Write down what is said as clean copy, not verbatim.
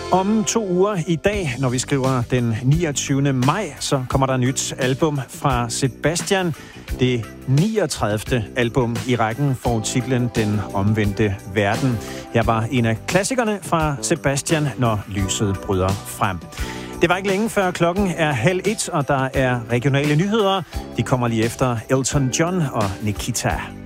Om 2 uger i dag, når vi skriver den 29. maj, så kommer der et nyt album fra Sebastian. Det 39. album i rækken får titlen Den omvendte verden. Her var en af klassikerne fra Sebastian, Når lyset bryder frem. Det var ikke længe før klokken er 12:30, og der er regionale nyheder. De kommer lige efter Elton John og Nikita.